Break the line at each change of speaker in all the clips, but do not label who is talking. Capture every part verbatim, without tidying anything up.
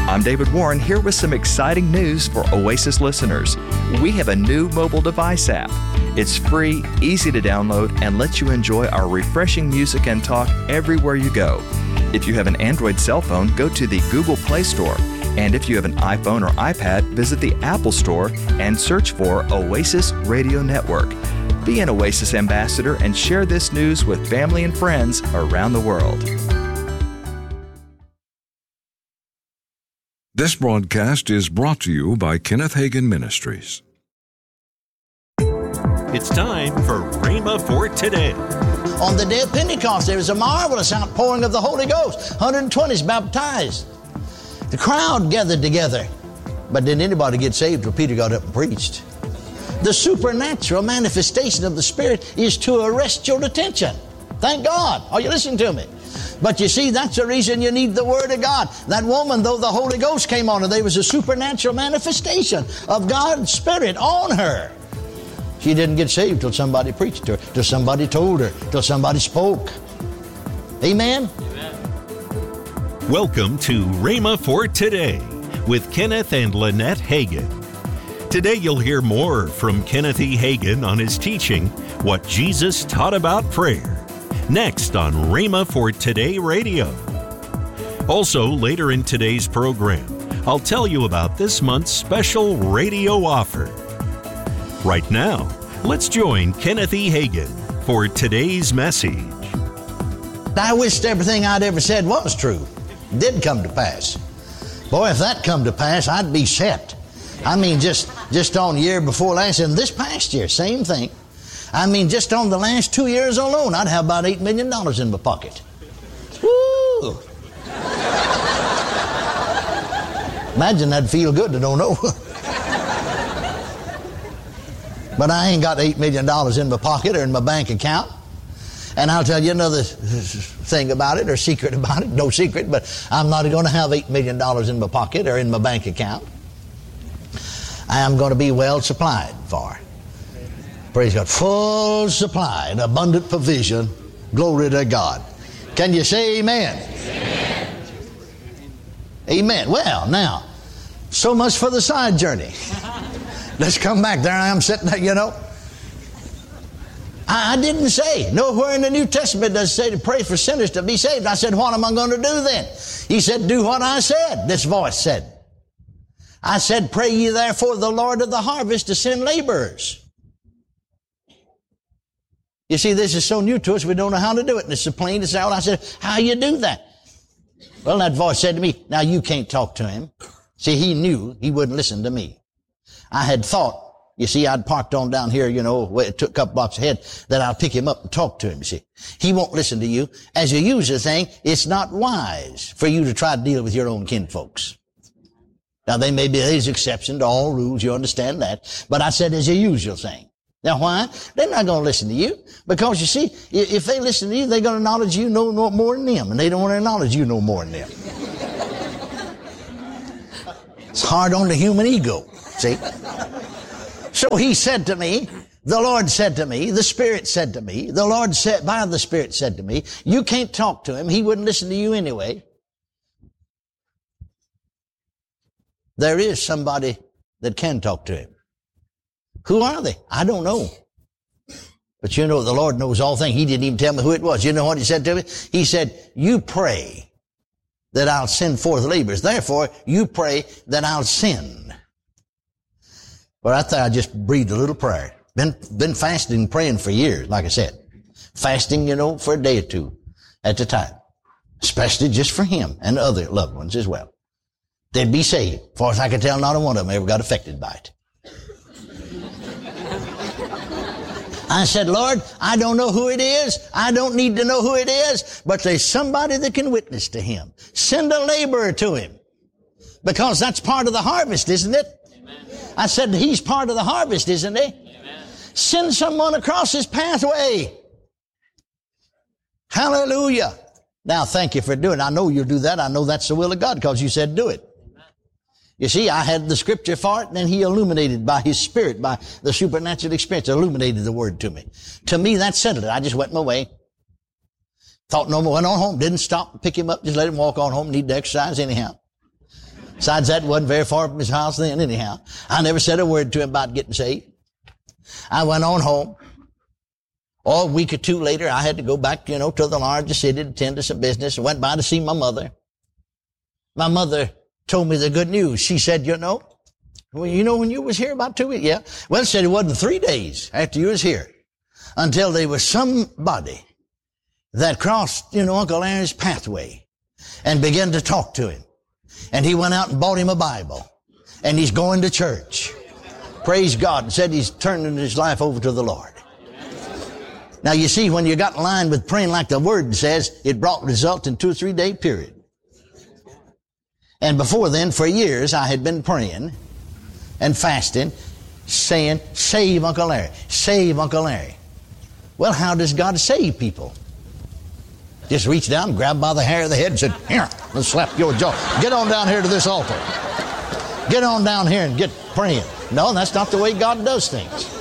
I'm David Warren here with some exciting news for Oasis listeners. We have a new mobile device app. It's free, easy to download, and lets you enjoy our refreshing music and talk everywhere you go. If you have an Android cell phone, go to the Google Play Store. And if you have an iPhone or iPad, visit the Apple Store and search for Oasis Radio Network. Be an Oasis ambassador and share this news with family and friends around the world.
This broadcast is brought to you by Kenneth Hagin Ministries.
It's time for Rhema for Today.
On the day of Pentecost, there was a marvelous outpouring of the Holy Ghost. one hundred twenty is baptized. The crowd gathered together. But didn't anybody get saved till Peter got up and preached? The supernatural manifestation of the Spirit is to arrest your attention. Thank God. Are you listening to me? But you see, that's the reason you need the Word of God. That woman, though the Holy Ghost came on her, there was a supernatural manifestation of God's Spirit on her. She didn't get saved till somebody preached to her, till somebody told her, till somebody spoke. Amen?
Amen. Welcome to Rhema for Today with Kenneth and Lynette Hagin. Today you'll hear more from Kenneth E. Hagin on his teaching, What Jesus Taught About Prayer. Next on Rhema for Today Radio. Also, later in today's program, I'll tell you about this month's special radio offer. Right now, let's join Kenneth E. Hagin for today's message.
I wished everything I'd ever said was true. It did come to pass. Boy, if that come to pass, I'd be set. I mean, just, just on year before last and this past year, same thing. I mean, just on the last two years alone, I'd have about eight million dollars in my pocket. Woo! Imagine that'd feel good to don't know. But I ain't got eight million dollars in my pocket or in my bank account. And I'll tell you another thing about it, or secret about it, no secret, but I'm not going to have eight million dollars in my pocket or in my bank account. I am going to be well supplied for. Praise God. Full supply and abundant provision. Glory to God. Can you say amen? Amen. Amen. Well, now, so much for the side journey. Let's come back. There I am sitting there, you know. I, I didn't say. Nowhere in the New Testament does it say to pray for sinners to be saved. I said, what am I going to do then? He said, do what I said. This voice said. I said, pray ye therefore the Lord of the harvest to send laborers. You see, this is so new to us, we don't know how to do it. And it's so plain as out. I said, how you do that? Well, that voice said to me, now you can't talk to him. See, he knew he wouldn't listen to me. I had thought, you see, I'd parked on down here, you know, it took a couple blocks ahead, that I'll pick him up and talk to him, you see. He won't listen to you. As you use the thing, it's not wise for you to try to deal with your own kinfolks. Now, they may be, there's exception to all rules, you understand that. But I said, as a usual thing. Now, why? They're not going to listen to you. Because, you see, if they listen to you, they're going to acknowledge you no, no more than them. And they don't want to acknowledge you no more than them. It's hard on the human ego, see? So he said to me, the Lord said to me, the Spirit said to me, the Lord said, by the Spirit said to me, you can't talk to him. He wouldn't listen to you anyway. There is somebody that can talk to him. Who are they? I don't know. But you know, the Lord knows all things. He didn't even tell me who it was. You know what he said to me? He said, you pray that I'll send forth laborers. Therefore, you pray that I'll send. Well, I thought I just breathed a little prayer. Been, been fasting and praying for years, like I said. Fasting, you know, for a day or two at a time. Especially just for him and other loved ones as well. They'd be saved. As far as I can tell, not a one of them ever got affected by it. I said, Lord, I don't know who it is. I don't need to know who it is, but there's somebody that can witness to him. Send a laborer to him. Because that's part of the harvest, isn't it? Amen. I said, he's part of the harvest, isn't he? Amen. Send someone across his pathway. Hallelujah. Now, thank you for doing it. I know you'll do that. I know that's the will of God because you said do it. You see, I had the scripture for it, and then he illuminated by his Spirit, by the supernatural experience, illuminated the word to me. To me, that settled it. I just went my way. Thought no more, went on home, didn't stop, pick him up, just let him walk on home, need to exercise anyhow. Besides that, wasn't very far from his house then anyhow. I never said a word to him about getting saved. I went on home. Oh, a week or two later, I had to go back, you know, to the larger city to attend to some business and went by to see my mother. My mother told me the good news. She said, you know, well, you know when you was here about two weeks? Yeah. Well, said it wasn't three days after you was here until there was somebody that crossed, you know, Uncle Larry's pathway and began to talk to him. And he went out and bought him a Bible. And he's going to church. Praise God. And said he's turning his life over to the Lord. Now, you see, when you got in line with praying like the Word says, it brought results in two or three day period. And before then, for years, I had been praying and fasting, saying, save Uncle Larry, save Uncle Larry. Well, how does God save people? Just reach down, grab by the hair of the head and said, here, let's slap your jaw. Get on down here to this altar. Get on down here and get praying. No, that's not the way God does things.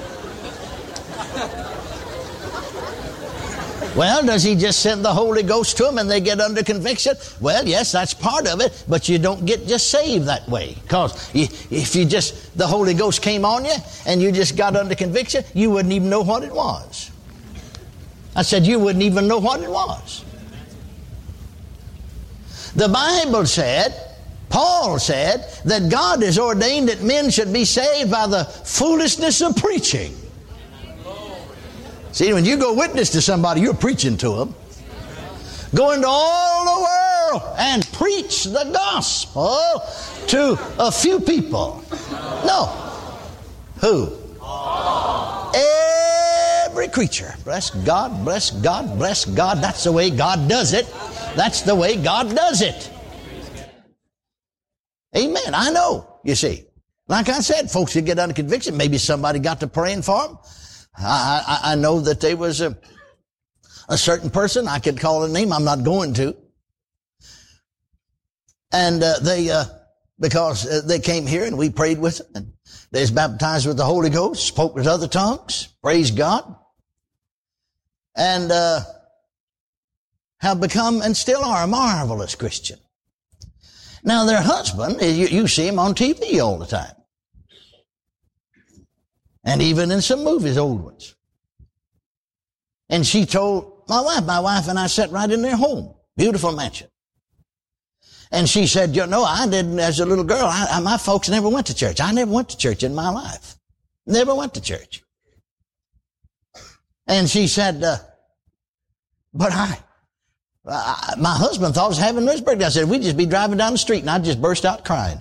Well, does he just send the Holy Ghost to them and they get under conviction? Well, yes, that's part of it, but you don't get just saved that way. Because if you just, the Holy Ghost came on you and you just got under conviction, you wouldn't even know what it was. I said you wouldn't even know what it was. The Bible said, Paul said, that God has ordained that men should be saved by the foolishness of preaching. See, when you go witness to somebody, you're preaching to them. Go into all the world and preach the gospel to a few people. No. Who? Every creature. Bless God, bless God, bless God. That's the way God does it. That's the way God does it. Amen. I know, you see. Like I said, folks who get under conviction, maybe somebody got to praying for them. I, I, I know that there was a, a certain person, I could call a name, I'm not going to. And uh, they, uh, because uh, they came here and we prayed with them, and they was baptized with the Holy Ghost, spoke with other tongues, praise God, and uh, have become and still are a marvelous Christian. Now their husband, you, you see him on T V all the time. And even in some movies, old ones. And she told my wife, my wife and I sat right in their home. Beautiful mansion. And she said, you know, I didn't, as a little girl, I, I, my folks never went to church. I never went to church in my life. Never went to church. And she said, uh, but I, I, my husband thought I was having his birthday. I said, we'd just be driving down the street and I'd just burst out crying.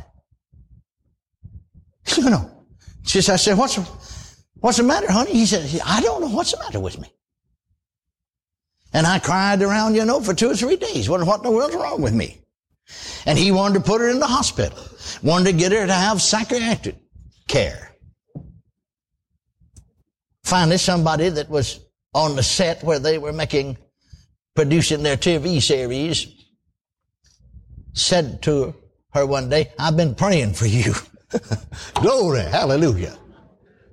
You know. She said, I said, what's, what's the matter, honey? He said, I don't know what's the matter with me. And I cried around, you know, for two or three days. Wondered what in the world's wrong with me. And he wanted to put her in the hospital. Wanted to get her to have psychiatric care. Finally, somebody that was on the set where they were making, producing their T V series, said to her one day, I've been praying for you. Glory, hallelujah.